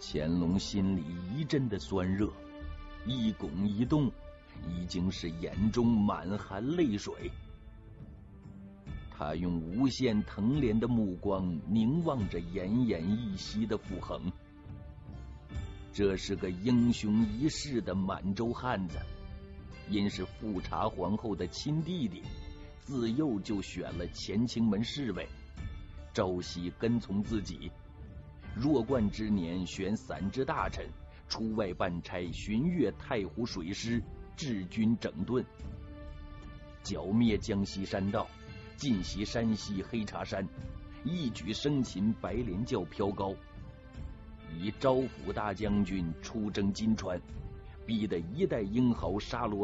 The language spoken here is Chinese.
乾隆心里一阵的酸热，一拱一动，已经是眼中满含泪水。他用无限疼怜的目光凝望着奄奄一息的傅恒。这是个英雄一世的满洲汉子，因是富察皇后的亲弟弟，自幼就选了乾清门侍卫，朝夕跟从自己。弱冠之年选散之大臣，出外办差，巡阅太湖水师，治军整顿，剿灭江西山盗，进袭山西黑茶山，一举生擒白莲教飘高，以招抚大将军出征金川，逼得一代英豪沙罗